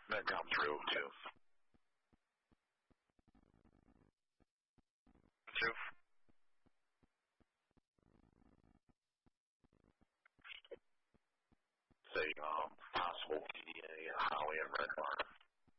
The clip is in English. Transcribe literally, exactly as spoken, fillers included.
That come through too. Two. Say um, possible P D A highway and red bar.